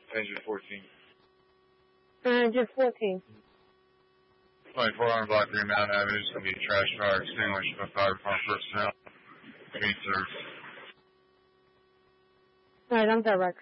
Engine 14. Engine 14. 2400 Block 3 Mountain Avenue is going to be a trash fire extinguished by fire department personnel. Meet service. Alright, I'm direct.